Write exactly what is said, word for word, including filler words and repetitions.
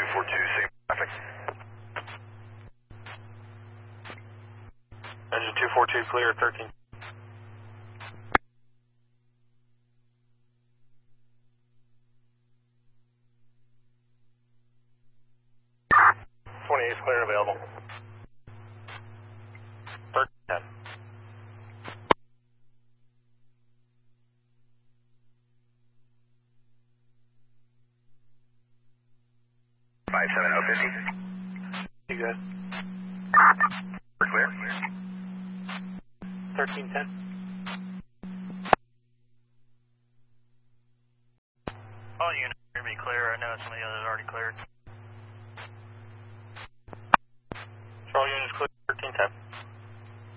four two, same traffic. Engine two four two clear, thirteen. twenty-eight clear, available. thirteen ten. five seven oh fifty. You good? We're clear. thirteen ten. All units are going to be clear. I know some of the others already cleared.